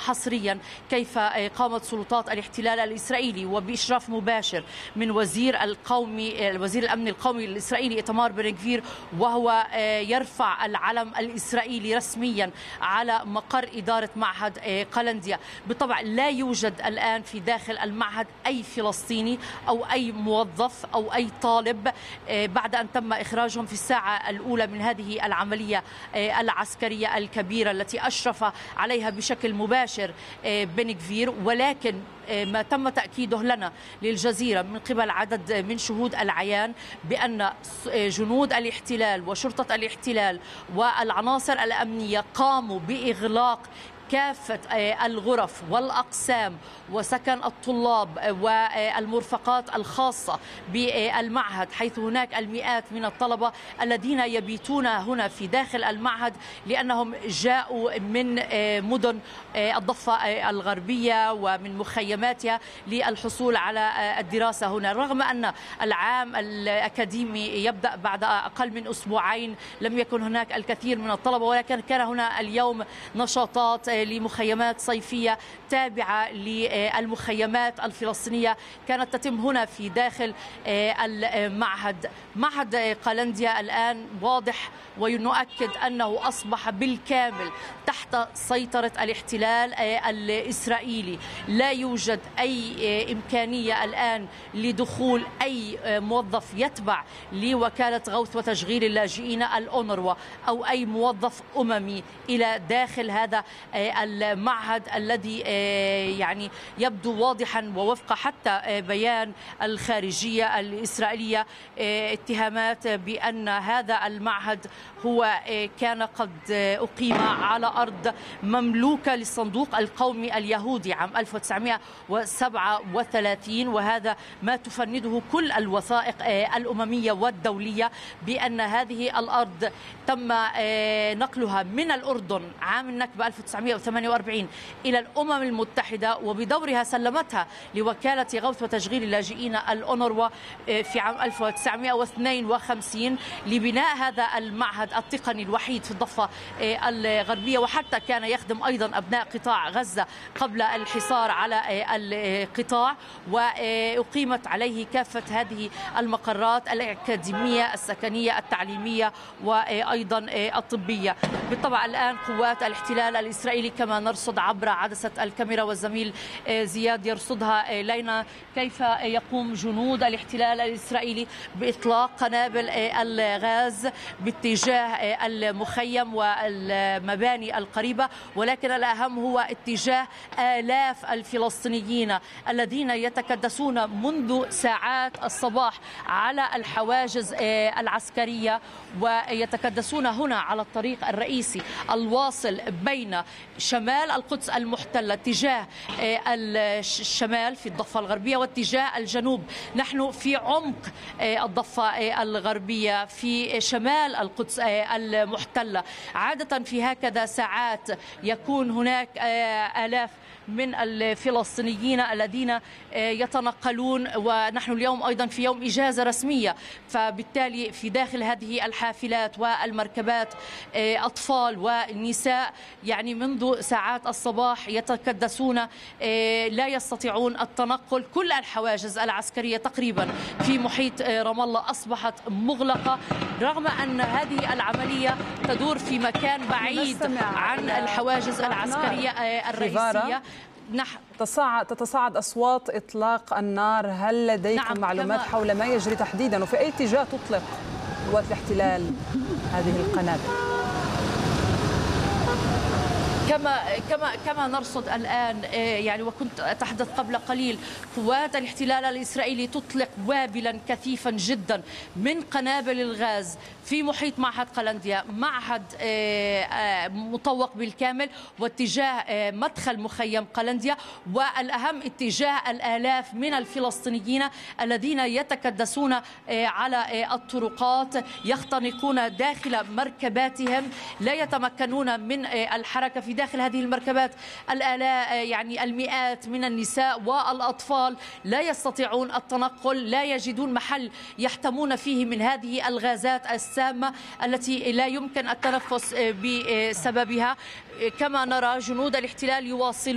حصريا كيف قامت سلطات الاحتلال الإسرائيلي وبإشراف مباشر من وزير الأمن القومي الإسرائيلي إيتمار بن غفير، وهو يرفع العلم الإسرائيلي رسميا على مقر إدارة معهد قلنديا. بالطبع لا يوجد الآن في داخل المعهد أي فلسطيني أو أي موظف أو أي طالب بعد أن تم إخراجهم في الساعة الأولى من هذه العملية العسكرية الكبيرة التي أشرف عليها بشكل مباشر بن غفير. ولكن ما تم تأكيده لنا للجزيرة من قبل عدد من شهود العيان بأن جنود الاحتلال وشرطة الاحتلال والعناصر الأمنية قاموا بإغلاق كافة الغرف والأقسام وسكن الطلاب والمرفقات الخاصة بالمعهد، حيث هناك المئات من الطلبة الذين يبيتون هنا في داخل المعهد لأنهم جاءوا من مدن الضفة الغربية ومن مخيماتها للحصول على الدراسة هنا. رغم أن العام الأكاديمي يبدأ بعد أقل من أسبوعين لم يكن هناك الكثير من الطلبة، ولكن كان هنا اليوم نشاطات لمخيمات صيفية تابعة للمخيمات الفلسطينية كانت تتم هنا في داخل المعهد. معهد قلنديا الآن واضح ونؤكد أنه أصبح بالكامل تحت سيطرة الاحتلال الإسرائيلي. لا يوجد أي إمكانية الآن لدخول أي موظف يتبع لوكالة غوث وتشغيل اللاجئين الأونروا أو أي موظف أممي إلى داخل هذا المعهد الذي يعني يبدو واضحا ووفق حتى بيان الخارجية الإسرائيلية اتهامات بأن هذا المعهد هو كان قد أقيم على أرض مملوكة للصندوق القومي اليهودي عام 1937، وهذا ما تفنده كل الوثائق الأممية والدولية بأن هذه الأرض تم نقلها من الأردن عام النكبة 1948 إلى الأمم المتحدة، وبدورها سلمتها لوكالة غوث وتشغيل اللاجئين الأونروا في عام 1952 لبناء هذا المعهد التقني الوحيد في الضفة الغربية، وحتى كان يخدم أيضا أبناء قطاع غزة قبل الحصار على القطاع، وأقيمت عليه كافة هذه المقرات الأكاديمية السكنية التعليمية وأيضا الطبية. بالطبع الآن قوات الاحتلال الإسرائيلي كما نرصد عبر عدسة الكاميرا، والزميل زياد يرصدها لنا، كيف يقوم جنود الاحتلال الإسرائيلي بإطلاق قنابل الغاز باتجاه المخيم والمباني القريبة. ولكن الأهم هو اتجاه آلاف الفلسطينيين الذين يتكدسون منذ ساعات الصباح على الحواجز العسكرية ويتكدسون هنا على الطريق الرئيسي الواصل بين شمال القدس المحتلة اتجاه الشمال في الضفة الغربية واتجاه الجنوب. نحن في عمق الضفة الغربية في شمال القدس المحتلة. عادة في هكذا ساعات يكون هناك آلاف من الفلسطينيين الذين يتنقلون، ونحن اليوم أيضا في يوم إجازة رسمية، فبالتالي في داخل هذه الحافلات والمركبات أطفال ونساء يعني منذ ساعات الصباح يتكدسون، لا يستطيعون التنقل. كل الحواجز العسكرية تقريبا في محيط رام الله أصبحت مغلقة، رغم أن هذه العملية تدور في مكان بعيد عن الحواجز العسكرية الرئيسية. تتصاعد أصوات إطلاق النار، هل لديكم معلومات حول ما يجري تحديدا وفي أي اتجاه تطلق قوات الاحتلال هذه القنابل؟ كما نرصد الآن يعني وكنت أتحدث قبل قليل، قوات الاحتلال الإسرائيلي تطلق وابلا كثيفا جدا من قنابل الغاز في محيط معهد قلنديا، معهد مطوق بالكامل، واتجاه مدخل مخيم قلنديا، والأهم اتجاه الآلاف من الفلسطينيين الذين يتكدسون على الطرقات، يختنقون داخل مركباتهم، لا يتمكنون من الحركة في داخل هذه المركبات. يعني المئات من النساء والأطفال لا يستطيعون التنقل، لا يجدون محل يحتمون فيه من هذه الغازات السامة التي لا يمكن التنفس بسببها. كما نرى جنود الاحتلال يواصلون